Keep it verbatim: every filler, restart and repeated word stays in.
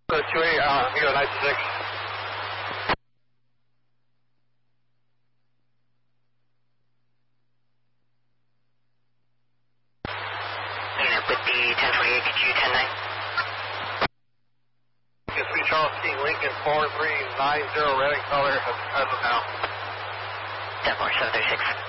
So two eight, uh, you go nine six. Unit with the ten twenty-eight, could you ten nine? It's three Charles T. Lincoln four three nine zero, Reading color as of now. ten four seven thirty-six.